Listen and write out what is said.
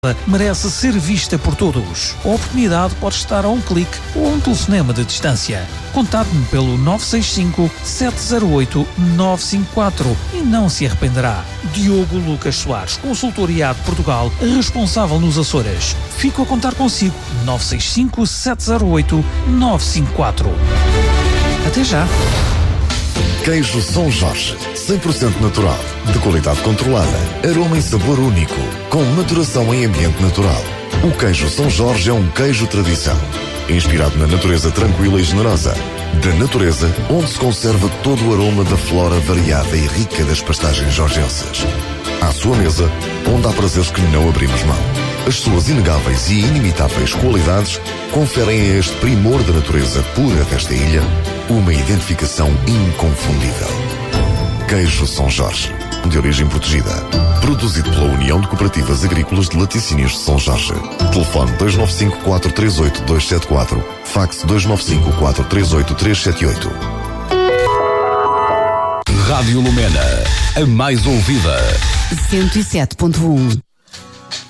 merece ser vista por todos. A oportunidade pode estar a um clique ou a um telefonema de distância. Contate-me pelo 965-708-954 e não se arrependerá. Diogo Lucas Soares, Consultoria de Portugal, responsável nos Açores. Fico a contar consigo. 965-708-954. Até já! Queijo São Jorge, 100% natural, de qualidade controlada, aroma e sabor único, com maturação em ambiente natural. O queijo São Jorge é um queijo tradição, inspirado na natureza tranquila e generosa. Da natureza, onde se conserva todo o aroma da flora variada e rica das pastagens jorgenses. À sua mesa, onde há prazeres que não abrimos mão. As suas inegáveis e inimitáveis qualidades conferem a este primor da natureza pura desta ilha uma identificação inconfundível. Queijo São Jorge, de origem protegida. Produzido pela União de Cooperativas Agrícolas de Laticínios de São Jorge. Telefone 295-438-274. Fax 295-438-378. Rádio Lumena, a mais ouvida. 107.1.